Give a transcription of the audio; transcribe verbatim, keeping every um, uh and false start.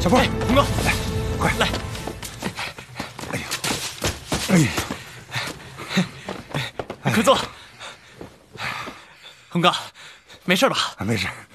小峰， 洪哥， 来，快来！ 哎呀，哎呀， 快坐。洪哥，没事吧？ 没事。